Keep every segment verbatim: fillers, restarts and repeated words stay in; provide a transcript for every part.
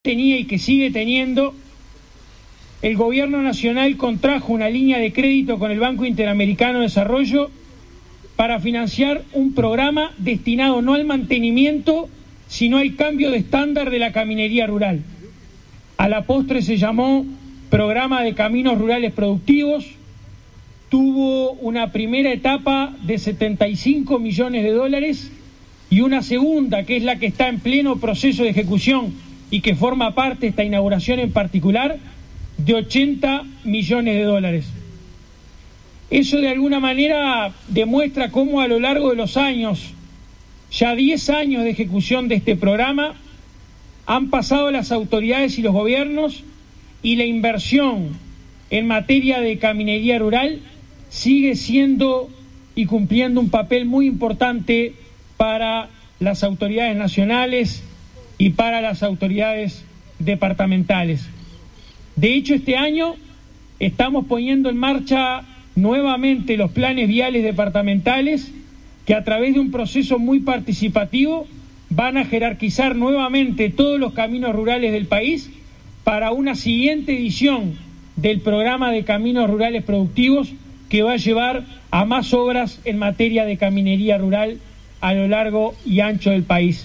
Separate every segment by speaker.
Speaker 1: tenía y que sigue teniendo, el gobierno nacional contrajo una línea de crédito con el Banco Interamericano de Desarrollo para financiar un programa destinado no al mantenimiento, sino al cambio de estándar de la caminería rural. A la postre se llamó Programa de Caminos Rurales Productivos, tuvo una primera etapa de setenta y cinco millones de dólares y una segunda, que es la que está en pleno proceso de ejecución y que forma parte de esta inauguración en particular, de ochenta millones de dólares. Eso de alguna manera demuestra cómo a lo largo de los años, ya diez años de ejecución de este programa, han pasado las autoridades y los gobiernos y la inversión en materia de caminería rural sigue siendo y cumpliendo un papel muy importante para las autoridades nacionales y para las autoridades departamentales. De hecho, este año estamos poniendo en marcha nuevamente los planes viales departamentales que a través de un proceso muy participativo van a jerarquizar nuevamente todos los caminos rurales del país para una siguiente edición del programa de caminos rurales productivos que va a llevar a más obras en materia de caminería rural a lo largo y ancho del país.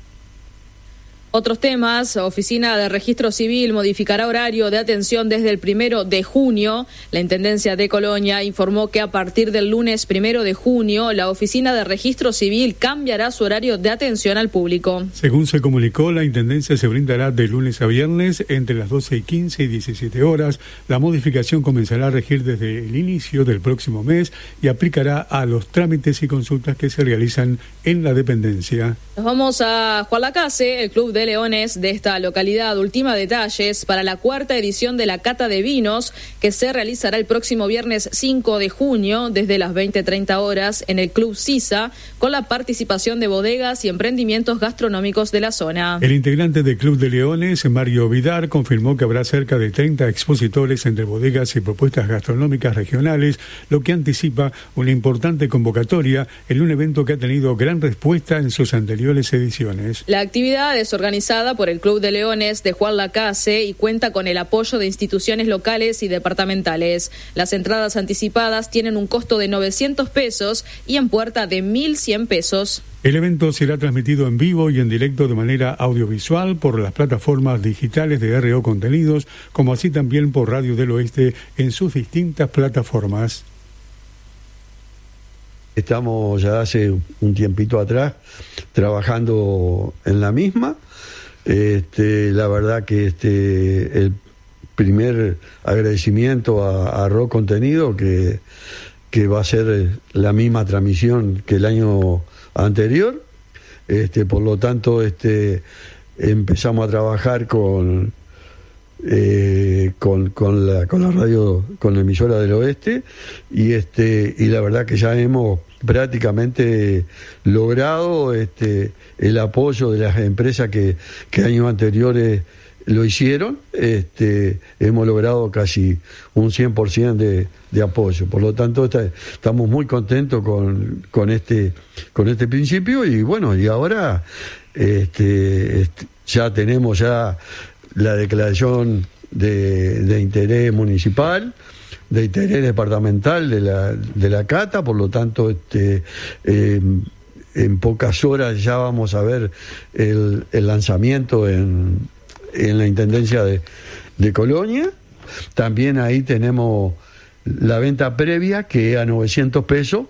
Speaker 2: Otros temas: Oficina de Registro Civil modificará horario de atención desde el primero de junio. La Intendencia de Colonia informó que a partir del lunes primero de junio, la Oficina de Registro Civil cambiará su horario de atención al público.
Speaker 3: Según se comunicó, la Intendencia se brindará de lunes a viernes entre las doce y quince y diecisiete horas. La modificación comenzará a regir desde el inicio del próximo mes y aplicará a los trámites y consultas que se realizan en la dependencia.
Speaker 2: Nos vamos a Juan Lacase. El Club de Leones de esta localidad ultima detalles para la cuarta edición de la Cata de Vinos, que se realizará el próximo viernes cinco de junio desde las veinte treinta horas en el Club Sisa, con la participación de bodegas y emprendimientos gastronómicos de la zona.
Speaker 3: El integrante del Club de Leones, Mario Vidar, confirmó que habrá cerca de treinta expositores entre bodegas y propuestas gastronómicas regionales, lo que anticipa una importante convocatoria en un evento que ha tenido gran respuesta en sus anteriores ediciones.
Speaker 2: La actividad es organizada por el Club de Leones de Juan Lacase y cuenta con el apoyo de instituciones locales y departamentales. Las entradas anticipadas tienen un costo de novecientos pesos y en puerta de mil cien pesos.
Speaker 3: El evento será transmitido en vivo y en directo de manera audiovisual por las plataformas digitales de R O Contenidos, como así también por Radio del Oeste en sus distintas plataformas.
Speaker 4: Estamos ya hace un tiempito atrás trabajando en la misma. Este, la verdad que este el primer agradecimiento a, a R O Contenido, que, que va a ser la misma transmisión que el año anterior. Este, por lo tanto, este, empezamos a trabajar con Eh, con, con la con la radio, con la emisora del Oeste, y este y la verdad que ya hemos prácticamente logrado este el apoyo de las empresas que, que años anteriores lo hicieron. Este hemos logrado casi un cien por ciento de, de apoyo, por lo tanto está, estamos muy contentos con, con este con este principio. Y bueno, y ahora este, este ya tenemos ya la declaración de, de interés municipal, de interés departamental de la de la Cata, por lo tanto este eh, en pocas horas ya vamos a ver el, el lanzamiento en, en la Intendencia de, de Colonia. También ahí tenemos la venta previa, que es a novecientos pesos,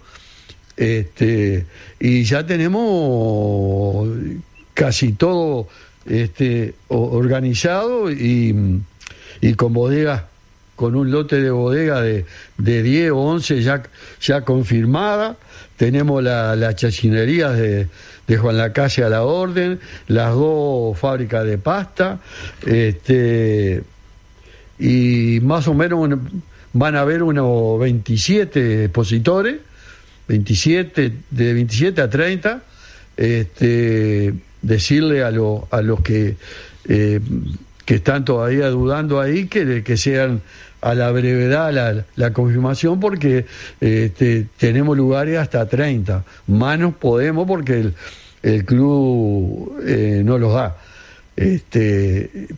Speaker 4: este y ya tenemos casi todo este organizado y, y con bodegas, con un lote de bodega de, de diez o once ya, ya confirmada. Tenemos la, las chacinerías de, de Juan Lacase a la orden, las dos fábricas de pasta, este y más o menos van a haber unos veintisiete expositores, veintisiete, de veintisiete a treinta. Este decirle a, lo, a los que eh, que están todavía dudando ahí que, que sean a la brevedad la, la confirmación, porque este, tenemos lugares hasta treinta, más nos podemos porque el, el club eh, no los da. este,